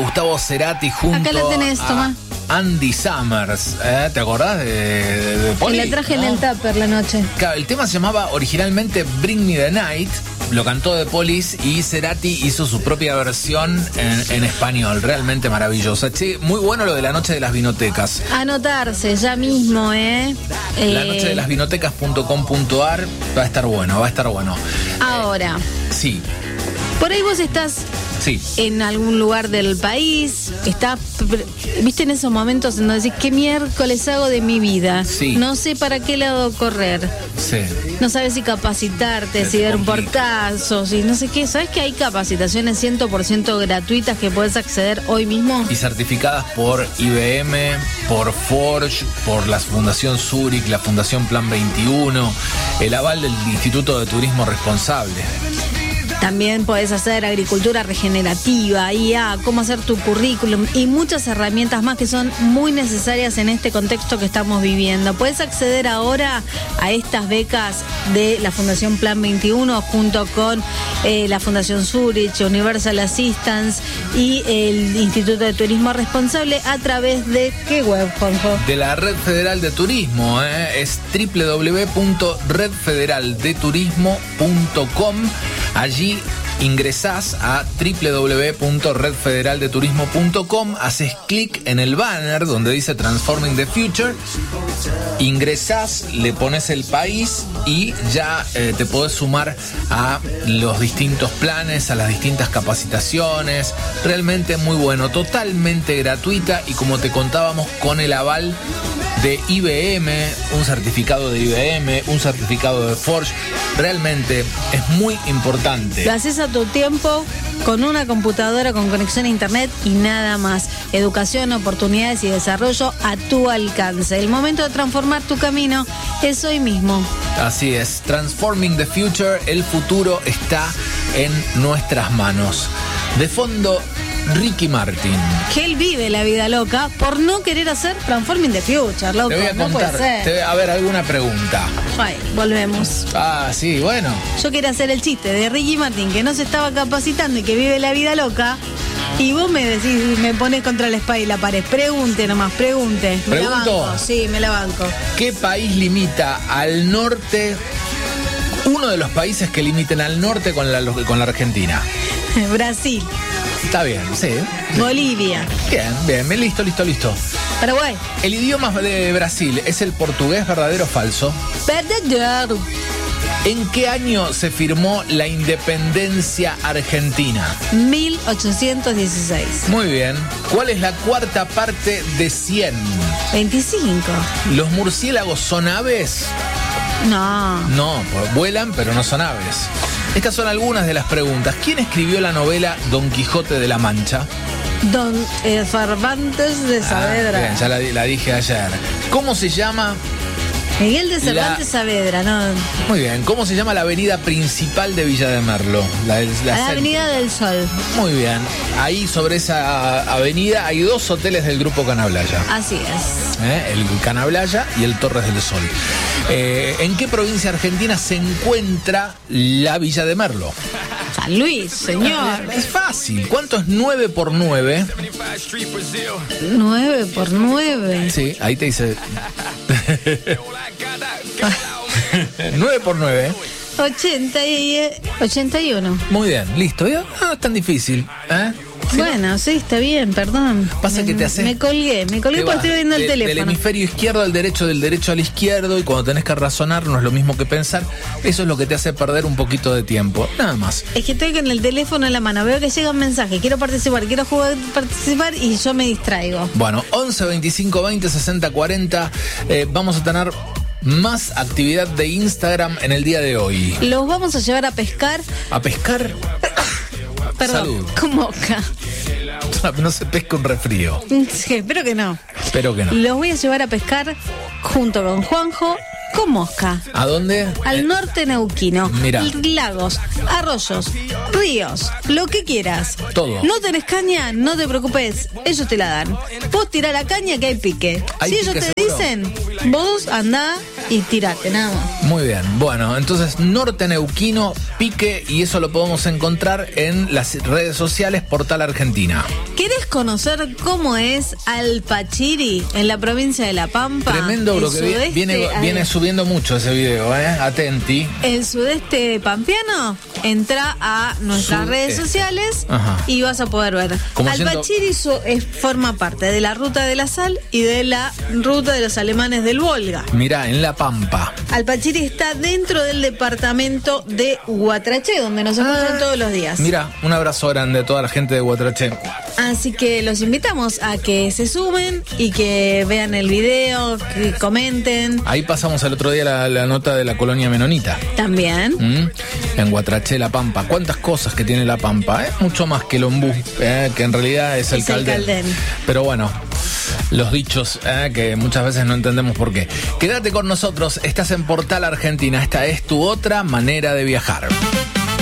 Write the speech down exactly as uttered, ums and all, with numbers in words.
Gustavo Cerati junto Acá la tenés, a toma. Andy Summers. ¿Eh? ¿Te acordás de, de, de Poli? Y la traje, ¿no?, en el tupper la noche. Claro, el tema se llamaba originalmente Bring Me the Night. Lo cantó The Police y Cerati hizo su propia versión en, en español. Realmente maravillosa. Che, muy bueno lo de la noche de las vinotecas. Anotarse ya mismo, ¿eh? La eh... noche de las vinotecas punto com punto ar va a estar bueno, va a estar bueno. Ahora. Eh, sí. Por ahí vos estás Sí. en algún lugar del país, estás, viste, en esos momentos en donde decís, ¿qué miércoles hago de mi vida? Sí. No sé para qué lado correr. Sí. No sabes si capacitarte, Es si dar un complicado. portazo, si no sé qué. ¿Sabes que hay capacitaciones cien por ciento gratuitas que puedes acceder hoy mismo? Y certificadas por I B M, por Forge, por la Fundación Zurich, la Fundación Plan veintiuno, el aval del Instituto de Turismo Responsable. También podés hacer agricultura regenerativa, I A, cómo hacer tu currículum y muchas herramientas más que son muy necesarias en este contexto que estamos viviendo. Puedes acceder ahora a estas becas de la Fundación Plan veintiuno junto con eh, la Fundación Zurich, Universal Assistance y el Instituto de Turismo Responsable a través de ¿qué web, Juanjo? De la Red Federal de Turismo, ¿eh? Es doble u doble u doble u punto red federal de turismo punto com. Allí ingresás a doble u doble u doble u punto red federal de turismo punto com, haces clic en el banner donde dice Transforming the Future, ingresás, le pones el país y ya eh, te podés sumar a los distintos planes, a las distintas capacitaciones. Realmente muy bueno, totalmente gratuita y como te contábamos con el aval de I B M, un certificado de I B M, un certificado de Forge. Realmente es muy importante. Lo haces a tu tiempo, con una computadora con conexión a internet y nada más. Educación, oportunidades y desarrollo a tu alcance. El momento de transformar tu camino es hoy mismo. Así es, Transforming the Future, el futuro está en nuestras manos. De fondo, Ricky Martin. Que él vive la vida loca por no querer hacer Transforming the Future, loco. Te voy a no contar, puede ser. te voy a ver alguna pregunta. Ay, volvemos. Ah, sí, bueno. Yo quería hacer el chiste de Ricky Martin que no se estaba capacitando y que vive la vida loca. Y vos me decís, me pones contra la espalda y la pared. Pregunte nomás, pregunte. Me la ¿Pregunto? banco. Sí, me la banco. ¿Qué país limita al norte? Uno de los países que limiten al norte con la, con la Argentina. Brasil. Está bien, sí. Bolivia. Bien, bien, bien, listo, listo, listo. Paraguay. El idioma de Brasil es el portugués, ¿verdadero o falso? Verdadero. ¿En qué año se firmó la independencia argentina? mil ochocientos dieciséis. Muy bien. ¿Cuál es la cuarta parte de cien? veinticinco. ¿Los murciélagos son aves? No. No, pues vuelan, pero no son aves. Estas son algunas de las preguntas. ¿Quién escribió la novela Don Quijote de la Mancha? Don eh, Cervantes de Saavedra. Ah, bien, ya la, la dije ayer. ¿Cómo se llama? Miguel de Cervantes La- Saavedra, ¿no? Muy bien. ¿Cómo se llama la avenida principal de Villa de Merlo? La, la A la cen- Avenida del Sol. Muy bien. Ahí sobre esa avenida hay dos hoteles del grupo Canablaya. Así es. ¿Eh? El Canablaya y el Torres del Sol. Eh, ¿En qué provincia argentina se encuentra la Villa de Merlo? San Luis, señor. Es fácil. ¿Cuánto es nueve por nueve? nueve por nueve. Sí, ahí te dice. nueve por nueve. ochenta y, ochenta y uno. Muy bien, listo. ¿Ya? No es tan difícil. ¿Eh? Bueno, sí, está bien, perdón. Pasa que te Me- haces- Me colgué, me colgué Te porque vas estoy viendo el de- teléfono. Del hemisferio izquierdo al derecho, del derecho al izquierdo, y cuando tenés que razonar no es lo mismo que pensar. Eso es lo que te hace perder un poquito de tiempo. Nada más. Es que estoy con el teléfono en la mano, veo que llega un mensaje, quiero participar, quiero jugar, participar y yo me distraigo. Bueno, once, veinticinco, veinte, sesenta, cuarenta. Eh, vamos a tener más actividad de Instagram en el día de hoy. Los vamos a llevar a pescar, ¿A pescar? perdón, Salud. con mosca. No se pesca un resfrío. Sí, espero que no. Espero que no. Los voy a llevar a pescar junto con Juanjo con mosca. ¿A dónde? Al Eh, norte neuquino. Mira. Lagos, arroyos, ríos, lo que quieras. Todo. No tenés caña, no te preocupes. Ellos te la dan. Vos tirá la caña que hay pique. ¿Hay si ellos pique te seguro? dicen, Vos andá y tirate, nada más. Muy bien, bueno, entonces Norte Neuquino, Pique, y eso lo podemos encontrar en las redes sociales Portal Argentina. ¿Querés conocer cómo es Alpachiri en la provincia de La Pampa? Tremendo lo que sudeste, viene, viene subiendo mucho ese video, ¿eh? Atenti. El sudeste pampeano, entra a nuestras Sudeste. redes sociales. Ajá. Y vas a poder ver. Como Alpachiri siendo... es, forma parte de la ruta de la sal y de la ruta de los alemanes del Volga. Mirá, en La Pampa. Alpachiri está dentro del departamento de Guatraché, donde nos escuchan ah, todos los días. Mira, un abrazo grande a toda la gente de Guatraché. Así que los invitamos a que se sumen y que vean el video, que comenten. Ahí pasamos el otro día la, la nota de la colonia menonita. También. ¿Mm? En Guatraché, La Pampa. ¿Cuántas cosas que tiene La Pampa? ¿Eh? Mucho más que el ombú, eh, que en realidad es el, es caldén. el caldén. Pero bueno, los dichos eh, que muchas veces no entendemos por qué. Quédate con nosotros, estás en Portal Argentina. Esta es tu otra manera de viajar.